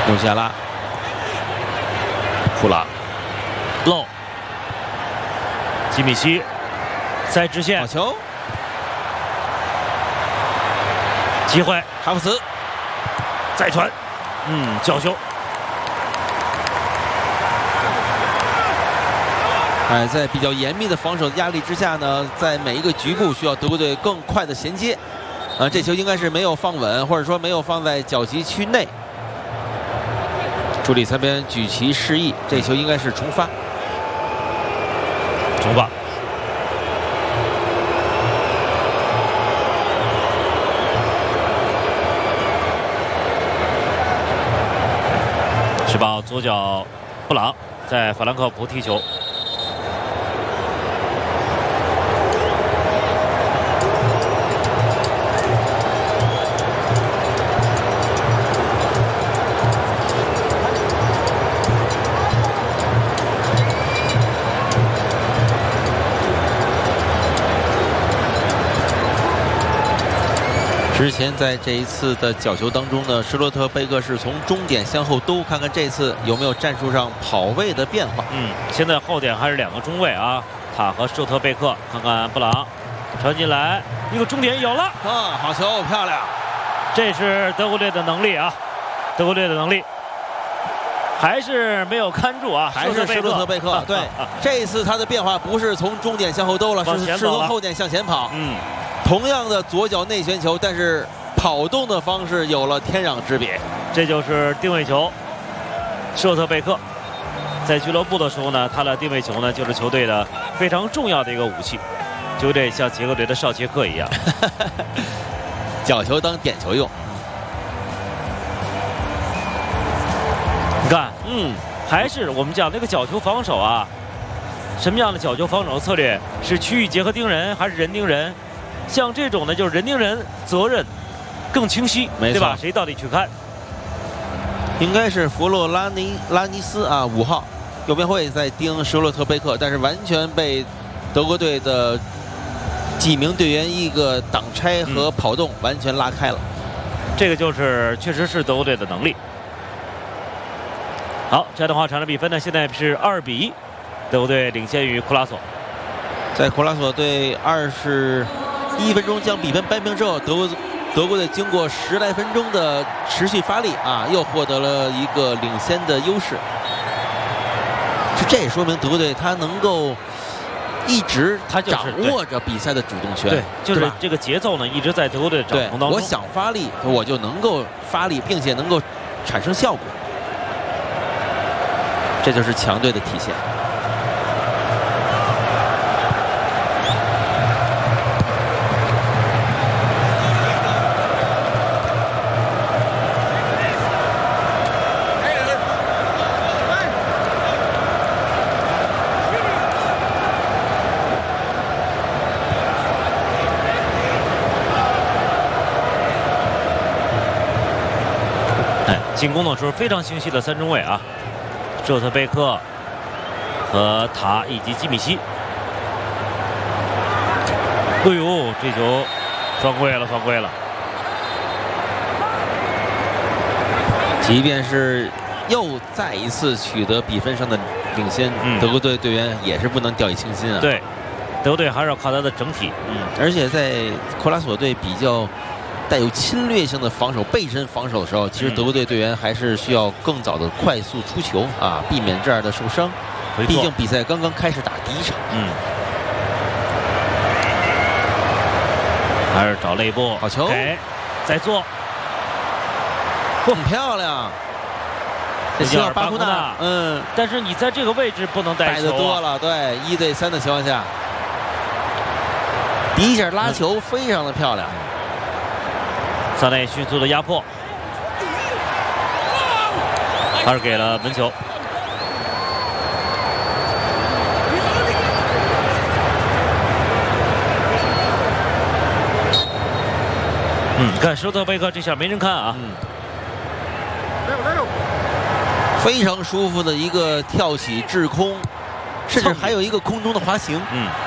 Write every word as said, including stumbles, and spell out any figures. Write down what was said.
穆西亚拉，库拉， 漏，基米希在直线好球， 机会， 哈弗茨再传，嗯，角球。 哎，在比较严密的防守的压力之下呢，在每一个局部需要德国队更快的衔接。啊，这球应该是没有放稳，或者说没有放在角旗区内。助理裁判举旗示意，这球应该是重发。 重发。是吧？左脚布朗在法兰克福踢球。 之前在这一次的角球当中呢，施洛特贝克是从中点向后兜，看看这次有没有战术上跑位的变化。 嗯，现在后点还是两个中卫啊，塔和施洛特贝克。看看布朗传进来，一个中点有了啊，好球，漂亮！ 这是德国队的能力啊，德国队的能力，还是没有看住啊， 还是施洛特贝克。对，这一次他的变化不是从中点向后兜了，是是从后点向前跑。 嗯。 同样的左脚内旋球，但是跑动的方式有了天壤之别。 这就是定位球。施洛特贝克在俱乐部的时候呢，他的定位球呢就是球队的非常重要的一个武器，就得像捷克队的绍切克一样， 角球当点球用。 你看，嗯，还是我们讲那个角球防守啊，什么样的角球防守策略？是区域结合盯人还是人盯人？像这种呢，就是人盯人，责任更清晰，对吧？谁到底去看？ 应该是弗洛拉尼拉尼斯啊，五号右边会在盯施洛特贝克，但是完全被德国队的几名队员一个挡拆和跑动、嗯、完全拉开了。 这个就是确实是德国队的能力。好，这样的话，场上比分呢现在是二比一，德国队领先于库拉索。 在库拉索队二十一分钟将比分扳平之后，德国德国队经过十来分钟的持续发力啊，又获得了一个领先的优势。这也说明德国队他能够一直他掌握着比赛的主动权， 对，就是这个节奏呢一直在德国队的掌控当中。 我想发力，我就能够发力，并且能够产生效果，这就是强队的体现。 进攻的时候非常清晰的三中卫啊，施洛特贝克和塔以及基米希。哎呦，这球犯规了，犯规了！ 即便是又再一次取得比分上的领先，嗯、德国队队员也是不能掉以轻心啊。 对，德国队还是要靠他的整体。 嗯，而且在库拉索队比较带有侵略性的防守、背身防守的时候，其实德国队队员还是需要更早的快速出球啊，避免这样的受伤。毕竟比赛刚刚开始打第一场。 嗯。还是找内部， 好球！ 哎，再做， 很漂亮。这希尔巴库纳，嗯， 但是你在这个位置不能带球、啊， 带的多了，对，一对三的情况下，第一下拉球非常的漂亮。 萨内迅速的压迫，还是给了门球。嗯，看施洛特贝克这下没人看啊， 嗯，非常舒服的一个跳起滞空，甚至还有一个空中的滑行， 嗯。